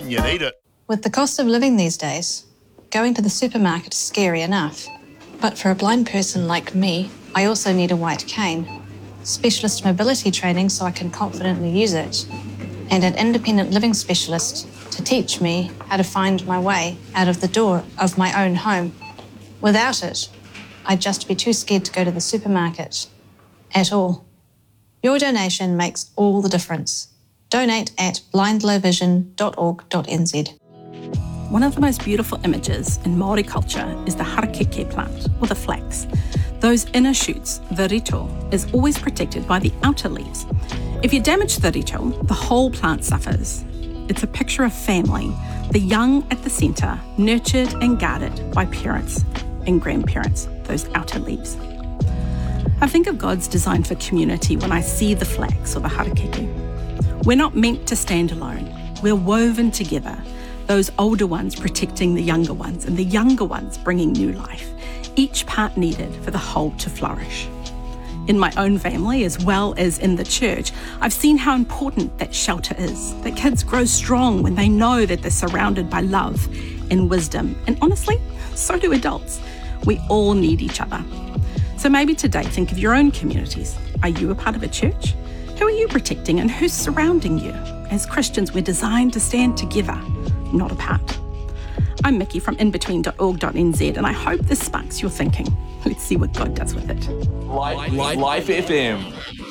when you need it. With the cost of living these days, going to the supermarket is scary enough. But for a blind person like me, I also need a white cane, specialist mobility training so I can confidently use it, and an independent living specialist to teach me how to find my way out of the door of my own home. Without it, I'd just be too scared to go to the supermarket at all. Your donation makes all the difference. Donate at blindlowvision.org.nz. One of the most beautiful images in Māori culture is the harakeke plant, or the flax. Those inner shoots, the rito, is always protected by the outer leaves. If you damage the rito, the whole plant suffers. It's a picture of family, the young at the centre, nurtured and guarded by parents and grandparents, those outer leaves. I think of God's design for community when I see the flax or the harakeke. We're not meant to stand alone. We're woven together, those older ones protecting the younger ones and the younger ones bringing new life, each part needed for the whole to flourish. In my own family, as well as in the church, I've seen how important that shelter is, that kids grow strong when they know that they're surrounded by love and wisdom. And honestly, so do adults. We all need each other. So maybe today, think of your own communities. Are you a part of a church? Who are you protecting and who's surrounding you? As Christians, we're designed to stand together, not apart. I'm Mickey from inbetween.org.nz, and I hope this sparks your thinking. Let's see what God does with it. Life FM.